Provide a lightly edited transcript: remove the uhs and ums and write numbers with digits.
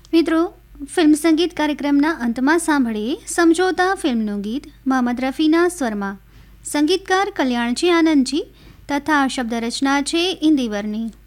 મિત્રો, ફિલ્મ સંગીત કાર્યક્રમના અંતમાં સાંભળીએ સમજોતા ફિલ્મનું ગીત મોહમ્મદ રફીના સ્વરમાં. સંગીતકાર કલ્યાણજી આનંદજી તથા શબ્દ રચના છે ઇન્દિવરની.